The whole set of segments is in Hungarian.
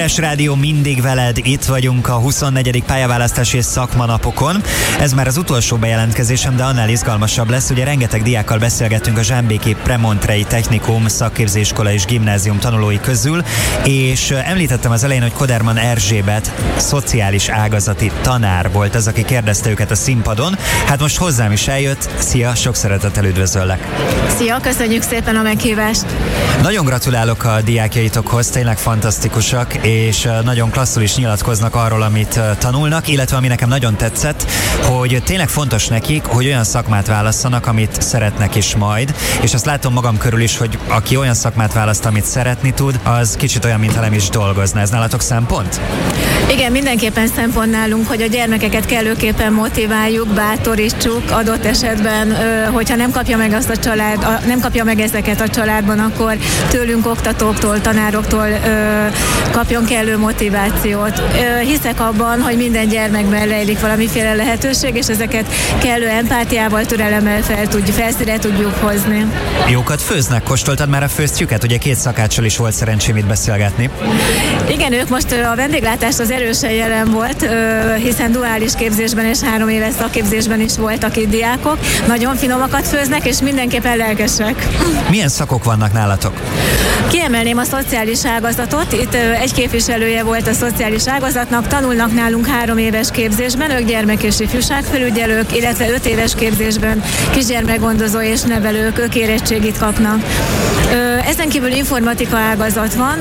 Kétes Rádió mindig veled, itt vagyunk a 24. pályaválasztási és szakmanapokon. Ez már az utolsó bejelentkezésem, de annál izgalmasabb lesz. Ugye rengeteg diákkal beszélgettünk a Zsámbéki Premontrei Technikum, szakképzőiskola és gimnázium tanulói közül, és említettem az elején, hogy Koderman Erzsébet szociális ágazati tanár volt az, aki kérdezte őket a színpadon. Hát most hozzám is eljött. Szia, sok szeretettel üdvözöllek! Szia, köszönjük szépen a meghívást! Nagyon gratulálok a diákjaitokhoz, tényleg fantasztikusak, és nagyon klasszul is nyilatkoznak arról, amit tanulnak, illetve ami nekem nagyon tetszett, hogy tényleg fontos nekik, hogy olyan szakmát válasszanak, amit szeretnek is majd, és azt látom magam körül is, hogy aki olyan szakmát választ, amit szeretni tud, az kicsit olyan, mintha nem is dolgozna. Ez nálatok szempont? Igen, mindenképpen szempont nálunk, hogy a gyermekeket kellőképpen motiváljuk, bátorítsuk, adott esetben, hogyha nem kapja meg azt a család, nem kapja meg ezeket a családban, akkor tőlünk, oktatóktól, tanároktól kapjon kellő motivációt. Hiszek abban, hogy minden gyermekben rejlik valamiféle lehetőség, és ezeket kellő empátiával, türelemmel felszínre tudjuk hozni. Jókat főznek? Kóstoltad már a főztjüket? Ugye 2 szakáccsal is volt szerencsém itt beszélgetni. Igen, ők most a vendéglátás az erősen jelen volt, hiszen duális képzésben és 3 éves szakképzésben is voltak itt diákok. Nagyon finomakat főznek, és mindenképpen lelkesek. Milyen szakok vannak nálatok? Kiemelném a szociális ágazatot. Itt egy képviselője volt a szociális ágazatnak, tanulnak nálunk 3 éves képzésben, ők gyermek- és ifjúságfelügyelők, illetve 5 éves képzésben kisgyermekgondozó és nevelők, ők érettségit kapnak. Ezen kívül informatika ágazat van,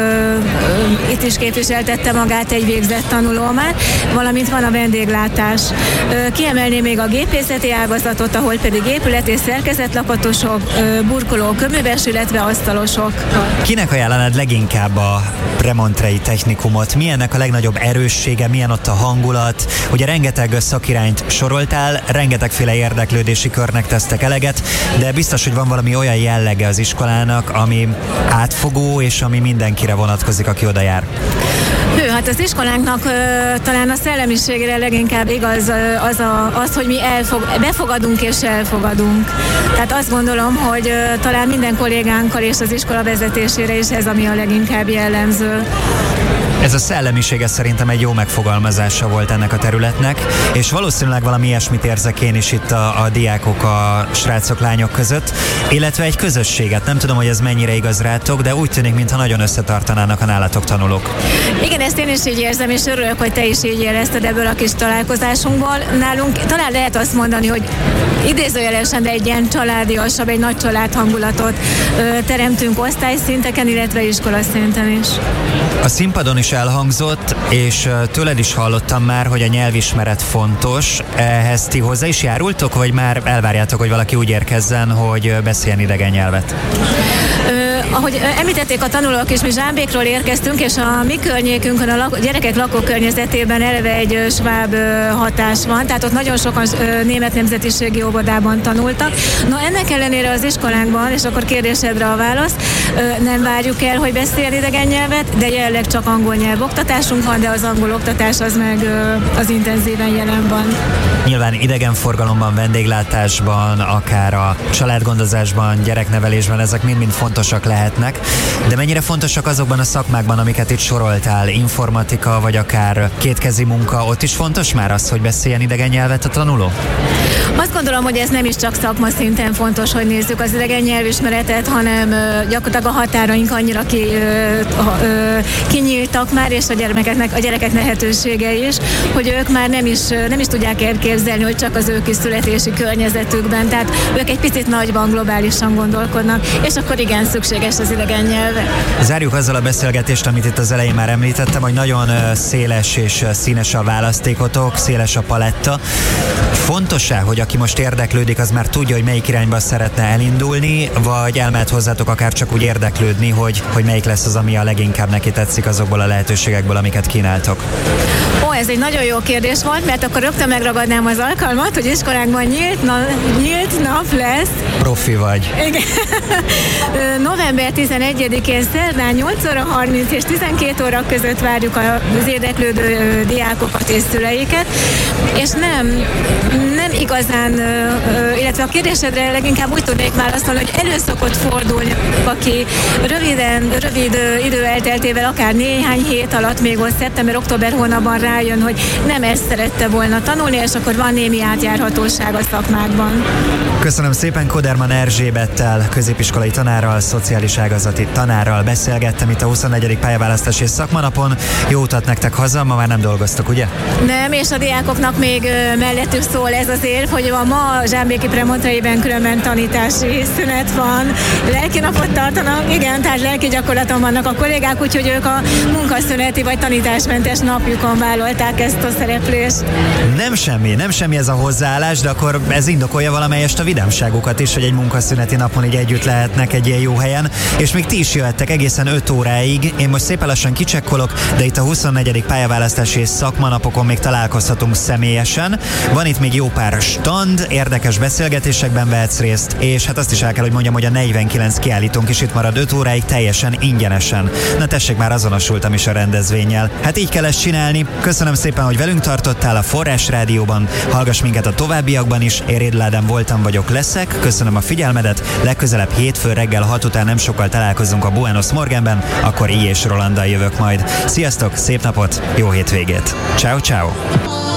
itt is képviseltette magát egy végzett tanuló már, valamint van a vendéglátás. Kiemelném még a gépészeti ágazatot, ahol pedig épület- és szerkezetlakatosok, burkolók, köműves, illetve asztalosok. Kinek ajánlanád leginkább a Premontrei Technikumot? Milyennek a legnagyobb erőssége, milyen ott a hangulat? Ugye rengeteg szakirányt soroltál, rengetegféle érdeklődési körnek tesztek eleget, de biztos, hogy van valami olyan jellege az iskolának, ami átfogó, és ami mindenkire vonatkozik, aki oda jár. Hát az iskolánknak talán a szellemiségére leginkább igaz az, hogy mi befogadunk és elfogadunk. Tehát azt gondolom, hogy talán minden kollégánkkal és az iskola vezetésére is ez, ami a leginkább jellemző. Ez a szellemiség szerintem egy jó megfogalmazása volt ennek a területnek, és valószínűleg valami ilyesmit érzek én is itt a diákok, a srácok, lányok között, illetve egy közösséget. Nem tudom, hogy ez mennyire igaz rátok, de úgy tűnik, mintha nagyon összetartanának a nálatok tanulók. Igen, ezt én is így érzem, és örülök, hogy te is így érezted ebből a kis találkozásunkból. Nálunk talán lehet azt mondani, hogy idézőjelesen, de egy ilyen családiasabb, egy nagy család hangulatot teremtünk osztályszinteken, illetve iskolaszinten is. A színpadon is elhangzott, és tőled is hallottam már, hogy a nyelvismeret fontos. Ehhez ti hozzá is járultok, vagy már elvárjátok, hogy valaki úgy érkezzen, hogy beszéljen idegen nyelvet? Ahogy említették a tanulók is, mi Zsámbékról érkeztünk, és a mi környékünkön, a gyerekek lakókörnyezetében eleve egy sváb hatás van, tehát ott nagyon sokan német nemzetiségi óvodában tanultak. No, ennek ellenére az iskolánkban, és akkor kérdésedre a válasz, nem várjuk el, hogy beszéljen idegen nyelvet, de jelenleg csak angol nyelvoktatásunk van, de az angol oktatás az meg az intenzíven jelen van. Nyilván idegenforgalomban, vendéglátásban, akár a családgondozásban, gyereknevelésben ezek mind-mind fontosak lehetnek, de mennyire fontosak azokban a szakmákban, amiket itt soroltál, informatika, vagy akár kétkezi munka, ott is fontos már az, hogy beszéljen idegen nyelvet a tanuló? Azt gondolom, hogy ez nem is csak szakma szinten fontos, hogy nézzük az idegen nyelvismeretet, hanem gyakorlatilag a határaink annyira kinyíltak már, és a gyerekek lehetősége is, hogy ők már nem is tudják elképzelni, hogy csak az ő kis születési környezetükben, tehát ők egy picit nagyban, globálisan gondolkodnak, és akkor igen, szükséges az idegen nyelve. Zárjuk azzal a beszélgetést, amit itt az elején már említettem, hogy nagyon széles és színes a választékotok, széles a paletta. Fontos-e, hogy aki most érdeklődik, az már tudja, hogy melyik irányba szeretne elindulni, vagy elmehet hozzátok akár csak úgy érdeklődni, hogy melyik lesz az, ami a leginkább neki tetszik azokból a lehetőségekből, amiket kínáltok? Ez egy nagyon jó kérdés volt, mert akkor rögtön megragadnám az alkalmat, hogy iskolánkban nyílt nap lesz. Profi vagy. Igen. November október 11-én szerdán 8 óra 30 és 12 óra között várjuk az érdeklődő diákokat és szüleiket, és nem igazán, illetve a kérdésedre leginkább úgy tudnék válaszolni, hogy elő szokott fordulni, aki rövid idő elteltével, akár néhány hét alatt, még ott szeptember-október hónapban rájön, hogy nem ezt szerette volna tanulni, és akkor van némi átjárhatóság a szakmákban. Köszönöm szépen, Koderman Erzsébettel, középiskolai tanárral, szociális ágazati tanárral beszélgettem itt a 24. pályaválasztási szakmanapon. Jó utat nektek haza, ma már nem dolgoztok, ugye? Nem, és a diákoknak még mellettük szól ez az érv, hogy ma a Zsámbéki Premontraiben különben tanítási szünet van. Lelki napot tartanak, igen, tehát lelki gyakorlaton vannak a kollégák, úgyhogy ők a munkaszüneti vagy tanításmentes napjukon vállalták ezt a szereplést. Nem semmi ez a hozzáállás, de akkor ez indokolja valamelyest a vidámságukat is, hogy egy munkaszüneti napon így együtt lehetnek egy ilyen jó helyen, és még ti is jöhettek egészen 5 óráig. Én most szépen lassan kicsekkolok, de itt a 24. pályaválasztási és szakmanapokon még találkozhatunk személyesen. Van itt még jó pár stand, érdekes beszélgetésekben vehetsz részt, és hát azt is el kell, hogy mondjam, hogy a 49 kiállítónk is itt marad 5 óráig teljesen ingyenesen. Na tessék, már azonosultam is a rendezvénnyel. Hát így kell ezt csinálni. Köszönöm szépen, hogy velünk tartottál a Forrás Rádióban. Hallgass minket a továbbiakban is. Én Rédl Ádám voltam, leszek. Köszönöm a figyelmedet. Legközelebb hétfő reggel 6 után nem sokkal találkozunk a Buenos Morganben, akkor I. és Rolanddal jövök majd. Sziasztok, szép napot, jó hétvégét. Ciao, ciao.